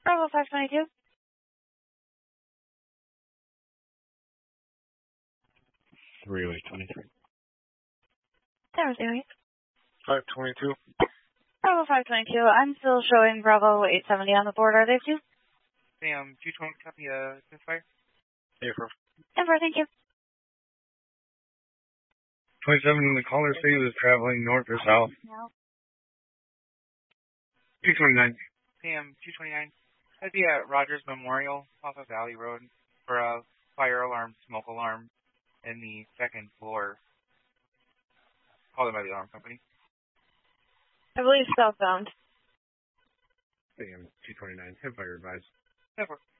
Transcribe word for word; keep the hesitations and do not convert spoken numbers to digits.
Bravo five twenty-two. Relay twenty-three. There was Area. five twenty-two. Bravo five twenty-two. I'm still showing Bravo eight seventy on the board. Are they two? Sam, two twenty, copy, uh, fire. April. Denver, thank you. twenty-seven, the caller say he was traveling north or south. No. two twenty-nine. Sam, two twenty-nine. That'd be at Rogers Memorial off of Valley Road for a fire alarm, smoke alarm in the second floor. Called by the alarm company. I believe southbound. Sam, two twenty-nine. Have fire advised. Never.